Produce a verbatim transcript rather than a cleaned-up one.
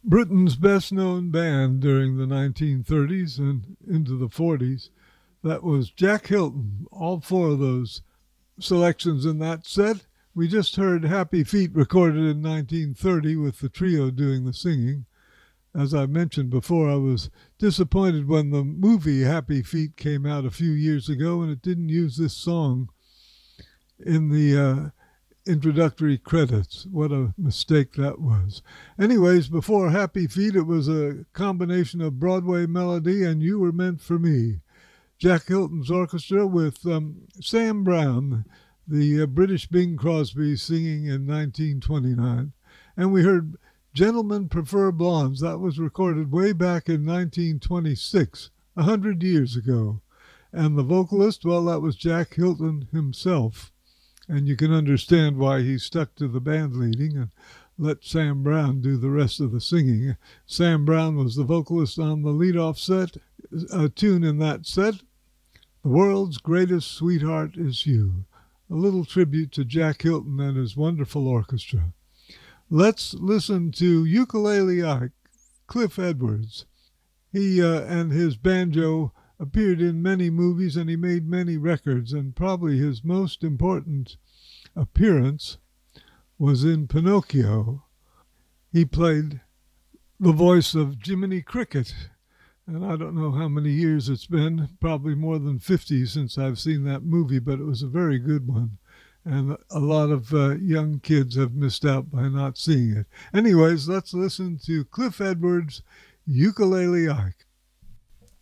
Britain's best-known band during the nineteen thirties and into the forties. That was Jack Hilton. All four of those selections in that set. We just heard Happy Feet recorded in nineteen thirty with the trio doing the singing. As I mentioned before, I was disappointed when the movie Happy Feet came out a few years ago and it didn't use this song in the uh, introductory credits. What a mistake that was. Anyways, before Happy Feet, it was a combination of Broadway melody and You Were Meant for Me. Jack Hilton's orchestra with um, Sam Brown, the uh, British Bing Crosby, singing in nineteen twenty-nine. And we heard Gentlemen Prefer Blondes. That was recorded way back in nineteen twenty-six, a hundred years ago. And the vocalist, well, that was Jack Hilton himself. And you can understand why he stuck to the band leading and let Sam Brown do the rest of the singing. Sam Brown was the vocalist on the lead-off set, a tune in that set, The World's Greatest Sweetheart Is You. A little tribute to Jack Hilton and his wonderful orchestra. Let's listen to Ukulele Ike, Cliff Edwards. He uh, and his banjo appeared in many movies and he made many records, and probably his most important appearance was in Pinocchio. He played the voice of Jiminy Cricket, and I don't know how many years it's been, probably more than fifty since I've seen that movie, but it was a very good one. And a lot of uh, young kids have missed out by not seeing it. Anyways, let's listen to Cliff Edwards' Ukulele Ike.